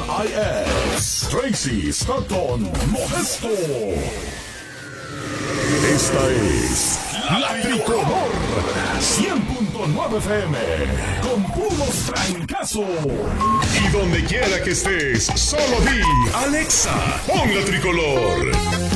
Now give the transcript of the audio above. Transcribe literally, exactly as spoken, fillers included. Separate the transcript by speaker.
Speaker 1: I S, Tracy Stockton Modesto. Esta es La Tricolor cien punto nueve F M, con puros trancazos. Y donde quiera que estés, solo di Alexa, pon La Tricolor.